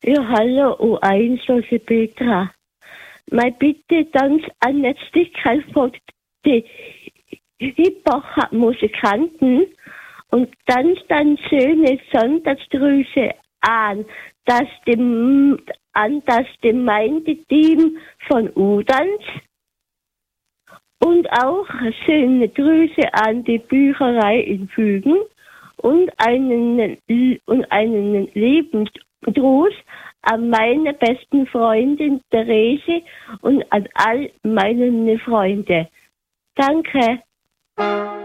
Ja, hallo, U1, Lose Petra. Meine Bitte ganz Annetzlichkeit von den Hip-Hop-Musikanten und ganz schöne Sonntagsgrüße an das Gemeindeteam von Udans und auch schöne Grüße an die Bücherei in Fügen und einen lieben Gruß an meine besten Freundin Therese und an all meine Freunde. Danke.